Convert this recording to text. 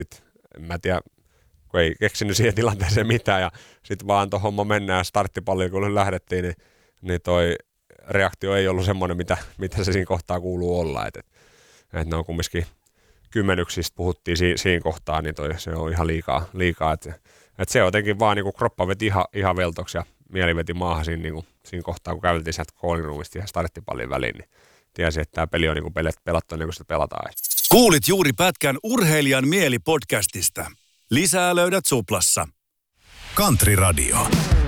En mä tiedä, kun ei keksinyt siihen tilanteeseen mitään ja sitten vaan antoi homma mennä ja starttipalliin kun lähdettiin, niin toi reaktio ei ollut semmoinen, mitä se siinä kohtaa kuuluu olla. Et ne on kumminkin kymmenyksistä puhuttiin siinä kohtaa, niin se on ihan liikaa. Et se jotenkin vaan niin kroppa veti ihan veltoksi ja mieli veti maahan siinä kohtaa, kun käveltiin sieltä kooliruumista ihan starttipallin väliin, niin tiesi, että tämä peli on niin pelattu niin kuin sitä pelataan. Kuulit juuri pätkän Urheilijan mieli podcastista. Lisää löydät Suplassa. Country Radio.